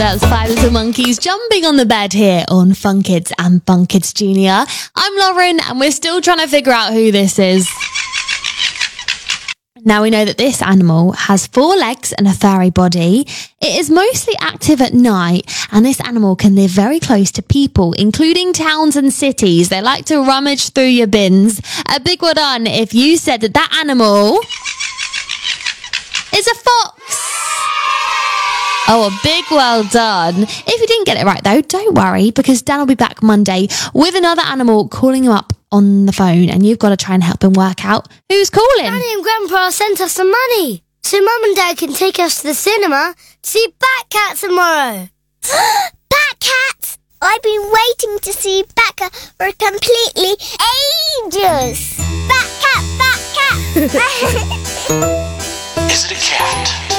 That's Five Little Monkeys jumping on the bed here on Fun Kids and Fun Kids Junior. I'm Lauren and we're still trying to figure out who this is. Now we know that this animal has 4 legs and a furry body. It is mostly active at night, and this animal can live very close to people, including towns and cities. They like to rummage through your bins. A big well done if you said that that animal is a fox. Oh, a big well done. If you didn't get it right though, don't worry, because Dan will be back Monday with another animal calling you up on the phone, and you've got to try and help him work out who's calling. Granny and Grandpa sent us some money, so Mum and Dad can take us to the cinema to see Batcat tomorrow. Batcat! I've been waiting to see Batcat for completely ages. Batcat, Batcat! Is it a cat?